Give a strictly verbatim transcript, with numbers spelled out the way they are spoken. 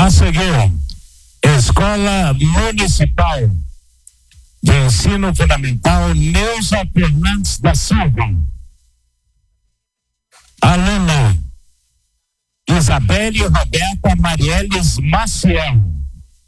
A seguir, Escola Municipal de Ensino Fundamental Neuza Fernandes da Silva. Aluna Isabelle Roberta Marieles Maciel.